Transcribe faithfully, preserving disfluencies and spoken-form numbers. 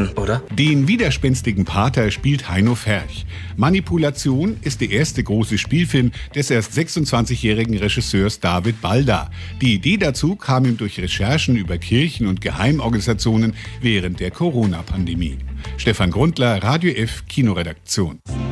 verraten, oder? Den widerspenstigen Pater spielt Heino Ferch. Manipulation ist der erste große Spielfilm des erst sechsundzwanzigjährigen Regisseurs David Balda. Die Idee dazu kam ihm durch Recherchen über Kirchen und Geheimorganisationen während der Corona-Pandemie. Stefan Grundler, Radio F Kinoredaktion.